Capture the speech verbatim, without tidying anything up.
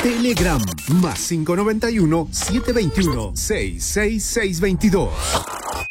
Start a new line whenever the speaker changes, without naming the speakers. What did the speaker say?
Telegram, más cinco nueve uno, siete dos uno, seis seis seis dos dos.